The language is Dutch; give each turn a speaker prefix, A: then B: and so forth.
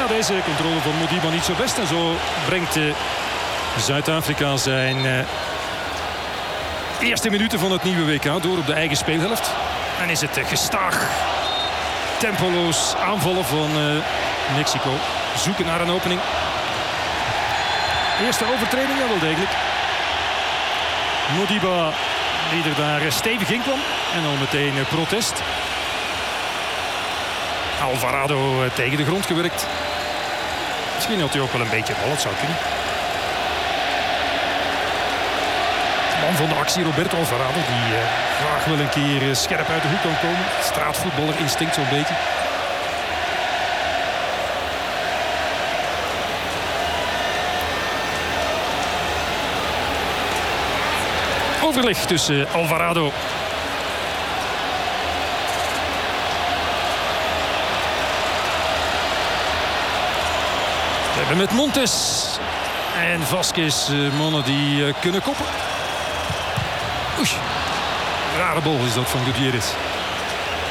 A: deze controle van Modiba niet zo best. En zo brengt Zuid-Afrika zijn eerste minuten van het nieuwe WK door op de eigen speelhelft. En is het gestaag, tempoloos aanvallen van Mexico. Zoeken naar een opening. Eerste overtreding, ja, wel degelijk. Modiba die er daar stevig in kwam. En al meteen protest. Alvarado tegen de grond gewerkt. Misschien had hij ook wel een beetje bal, het zou kunnen. De man van de actie, Roberto Alvarado, die graag wel een keer scherp uit de hoek kan komen. Straatvoetballer instinct zo'n beetje. Overleg tussen Alvarado we hebben met Montes en Vasquez mannen die kunnen koppen. Oei, rare bal is dat van Gutierrez.